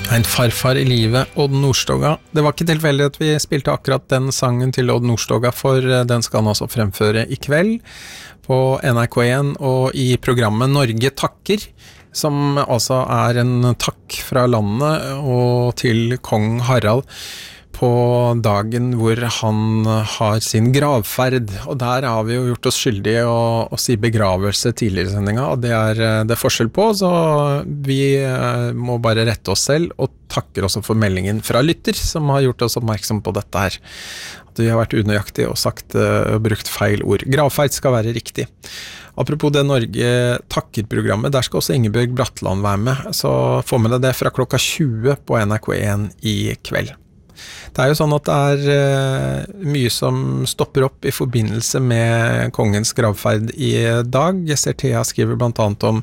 En farfar I livet, Odd Nordstoga. Det var ikke tilfeldig at vi spilte akkurat den sangen til Odd Nordstoga, for den skal han også fremføre I kveld på NRK1 og I programmet Norge takker, som altså en takk fra landet og til kong Harald på dagen hvor han har sin gravferd, og der har vi jo gjort oss skyldige å si begravelse tidligere I sendinga, og det forskjell på, så vi må bare rette oss selv, og takker også for meldingen fra lytter, som har gjort oss oppmerksom på dette her. At vi har vært unøyaktig og brukt feil ord. Gravferd skal være riktig. Apropos det Norge takker-programmet, der skal også Ingebjørg Bratland være med, så få med deg det fra klokka 20 på NRK1 I kveld. Det jo sånn at det mye som stopper opp I forbindelse med kongens gravferd I dag. Jeg ser Thea skriver blant annet om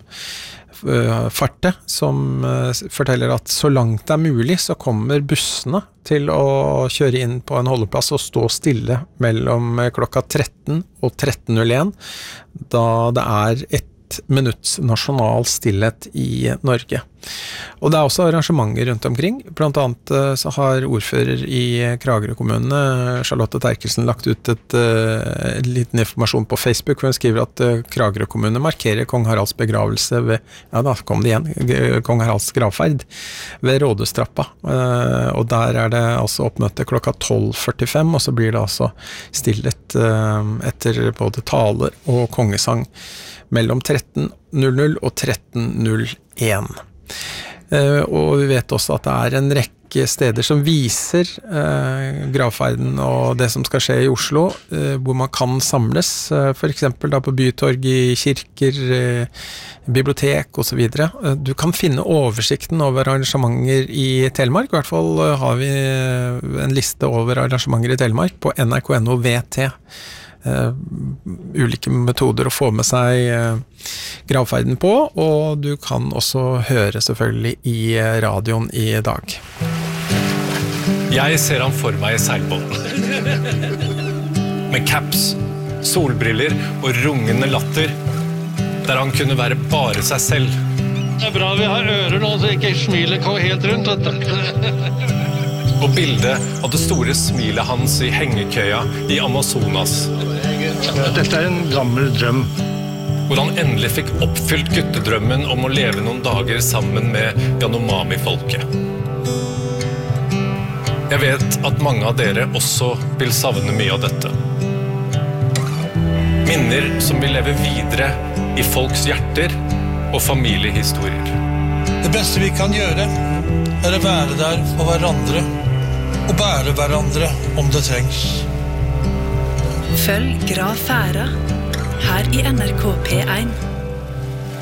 Farte, som forteller at så langt det mulig, så kommer bussene til å kjøre inn på en holdeplass og stå stille mellom klokka 13 og 13.01, da det 1 minutts nasjonal stillhet I Norge. Og det også arrangementer rundt omkring. Blant annet så har ordfører I Kragerø kommune, Charlotte Terkelsen, lagt ut en liten informasjon på Facebook, hvor hun skriver at Kragerø kommune markerer kong Haralds begravelse ved, ja da kom det igjen, kong Haralds gravferd ved Rådhustrappa. Og der det altså oppmøte klokka 12:45, og så blir det altså stillhet etter både taler og kongesang mellom 13.00 og 13.01. Og vi vet også at det en rekke steder som viser gravferden og det som skal skje I Oslo, hvor man kan samles, for eksempel da på bytorg I kirker, bibliotek og så videre. Du kan finne oversikten over arrangementer I Telemark, I hvert fall har vi en liste over arrangementer I Telemark på NRK.no VT. Ulike metoder å få med seg gravferden på, og du kan også høre selvfølgelig I radioen I dag. Jeg ser han for meg I seilbåten. Med caps, solbriller og rungende latter, der han kunne være bare seg selv. Det bra vi har ører nå, så ikke smilet går helt rundt, vet du. Og bildet av det store smilet hans I hengekøya I Amazonas. Dette en gammel drøm. Hvor han endelig fikk oppfylt guttedrømmen om å leve noen dager sammen med Yanomami-folket. Jeg vet at mange av dere også vil savne mye av dette. Minner som vil leve videre I folks hjerter og familiehistorier. Det beste vi kan gjøre å være der for hverandre og bære hverandre om det trengs. Følg Gravferda her I NRK P1.